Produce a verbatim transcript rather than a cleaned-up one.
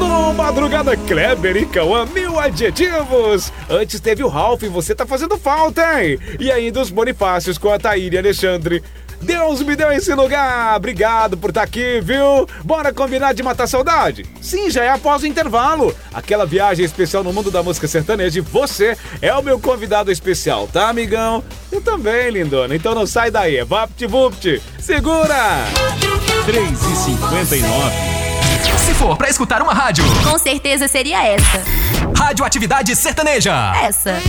No Madrugada Kleber e Cauã, mil adjetivos. Antes teve o Ralph, você tá fazendo falta, hein? E ainda os Bonifácios com a Taíra e Alexandre. Deus me deu esse lugar, obrigado por estar aqui, viu? Bora combinar de matar saudade? Sim, já é após o intervalo. Aquela viagem especial no mundo da música sertaneja e você é o meu convidado especial, tá, amigão? Eu também, lindona, então não sai daí, é vapt-vupt. Segura! três e cinquenta e nove. Se for pra escutar uma rádio, com certeza seria essa. Radioatividade Sertaneja. Essa.